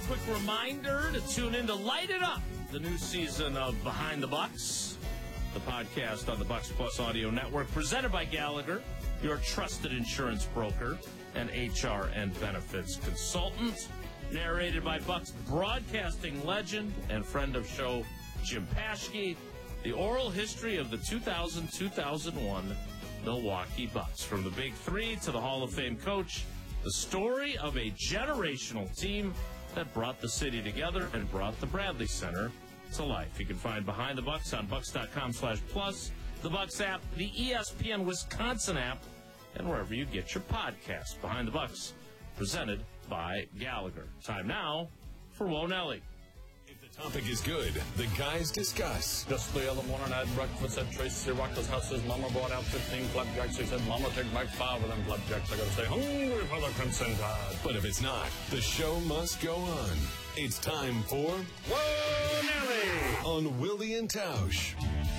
quick reminder to tune in to Light It Up, the new season of Behind the Bucks, the podcast on the Bucks Plus Audio Network, presented by Gallagher, your trusted insurance broker and HR and benefits consultant, narrated by Bucks broadcasting legend and friend of show Jim Paschke, the oral history of the 2000-2001 Milwaukee Bucks. From the Big Three to the Hall of Fame coach, the story of a generational team that brought the city together and brought the Bradley Center to life. You can find Behind the Bucks on Bucks.com/plus, the Bucks app, the ESPN Wisconsin app, and wherever you get your podcasts. Behind the Bucks, presented by Gallagher. Time now for Wonelli. If the topic is good, the guys discuss. Just the other morning I had breakfast at Tracy Rocker's house. His mama brought out 15 flapjacks. He said, Mama, take back 5 of them flapjacks. I gotta stay hungry for the Crimson Tide. But if it's not, the show must go on. It's time for Whoa, Nelly! On Willie and Tausch.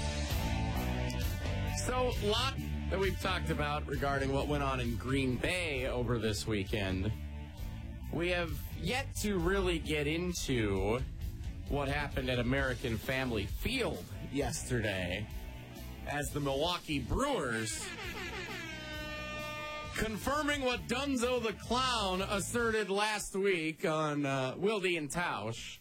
So, a lot that we've talked about regarding what went on in Green Bay over this weekend. We have yet to really get into what happened at American Family Field yesterday as the Milwaukee Brewers, confirming what Dunzo the Clown asserted last week on Wildy and Tausch.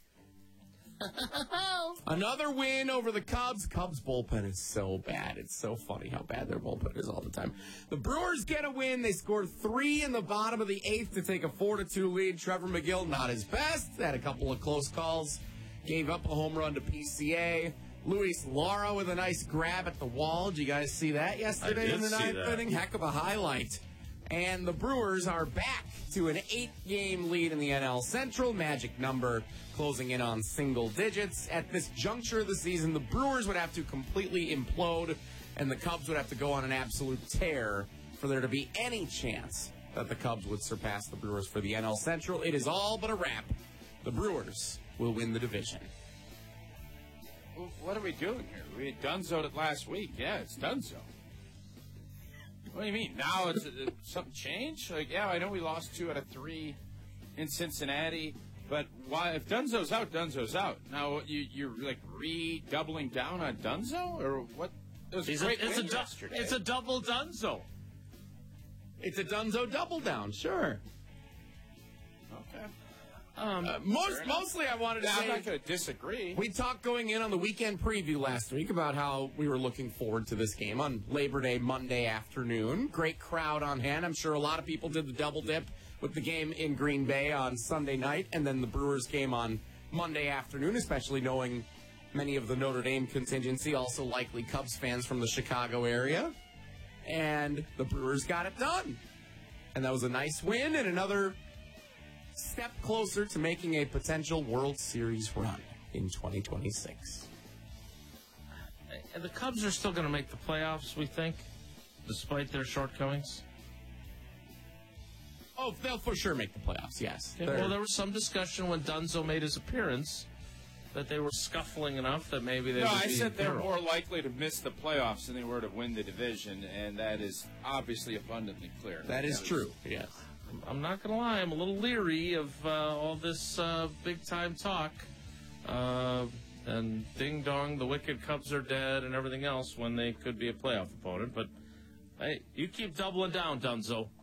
Another win over the Cubs. Cubs bullpen is so bad. It's so funny how bad their bullpen is all the time. The Brewers get a win. They scored 3 in the bottom of the 8th to take a 4-2 lead. Trevor McGill, not his best. Had a couple of close calls. Gave up a home run to PCA. Luis Lara with a nice grab at the wall. Did you guys see that yesterday in the 9th inning? Heck of a highlight. And the Brewers are back to an 8-game lead in the NL Central. Magic number closing in on single digits. At this juncture of the season, the Brewers would have to completely implode, and the Cubs would have to go on an absolute tear for there to be any chance that the Cubs would surpass the Brewers for the NL Central. It is all but a wrap. The Brewers will win the division. Well, what are we doing here? We Dunzo'd it last week. Yeah, it's Dunzo. What do you mean? Now it's something changed? Like, yeah, I know we lost 2 out of 3 in Cincinnati, but why? If Dunzo's out, Dunzo's out. Now you're like redoubling down on Dunzo, or what? It was It's a double Dunzo. It's a Dunzo double down, sure. Okay. Mostly I wanted to say... I'm not going to disagree. We talked going in on the weekend preview last week about how we were looking forward to this game on Labor Day Monday afternoon. Great crowd on hand. I'm sure a lot of people did the double dip with the game in Green Bay on Sunday night and then the Brewers game on Monday afternoon, especially knowing many of the Notre Dame contingency, also likely Cubs fans from the Chicago area. And the Brewers got it done. And that was a nice win and another step closer to making a potential World Series run in 2026. And the Cubs are still going to make the playoffs, we think, despite their shortcomings? Oh, they'll for sure make the playoffs, yes. Yeah, well, there was some discussion when Dunzo made his appearance that they were scuffling enough that maybe they would be... No, I said they're more likely to miss the playoffs than they were to win the division, and that is obviously abundantly clear. That is true, yes. I'm not going to lie. I'm a little leery of all this big-time talk. And ding-dong, the wicked Cubs are dead and everything else when they could be a playoff opponent. But, hey, you keep doubling down, Dunzo.